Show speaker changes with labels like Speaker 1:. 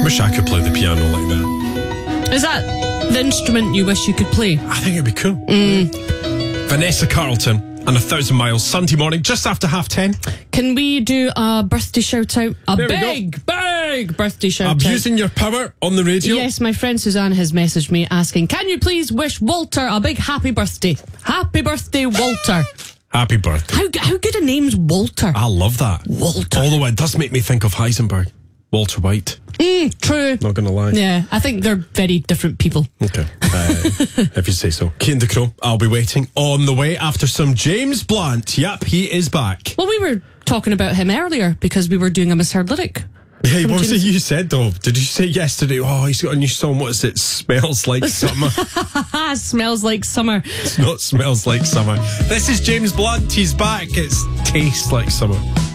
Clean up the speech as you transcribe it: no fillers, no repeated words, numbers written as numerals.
Speaker 1: wish I could play the piano like that.
Speaker 2: Is that the instrument you wish you could play?
Speaker 1: I think it'd be cool. Vanessa Carlton and 1,000 Miles, Sunday morning, just after 10:30.
Speaker 2: Can we do a birthday shout out? A
Speaker 1: There we
Speaker 2: big birthday shout out.
Speaker 1: Abusing your power on the radio.
Speaker 2: Yes, my friend Suzanne has messaged me asking, can you please wish Walter a big happy birthday? Happy birthday, Walter.
Speaker 1: Happy birthday.
Speaker 2: How good a name's Walter?
Speaker 1: I love that.
Speaker 2: Walter.
Speaker 1: Although it does make me think of Heisenberg. Walter White.
Speaker 2: True.
Speaker 1: Not going to lie.
Speaker 2: Yeah, I think they're very different people.
Speaker 1: Okay. If you say so. Keaton the Crow, I'll be waiting on the way after some James Blunt. Yep, he is back.
Speaker 2: Well, we were talking about him earlier because we were doing a misheard lyric.
Speaker 1: Hey, what was it
Speaker 2: James-
Speaker 1: you said though? Did you say yesterday, oh, he's got a new song, what is it? Smells Like Summer.
Speaker 2: Smells like summer.
Speaker 1: It's not Smells Like Summer. This is James Blunt, he's back. It's Tastes Like Summer.